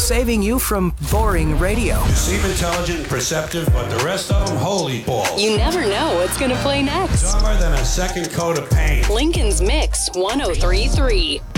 saving you from boring radio. You seem intelligent and perceptive, but the rest of them, holy balls. You never know what's going to play next. Dumber than a second coat of paint. Lincoln's Mix 1033.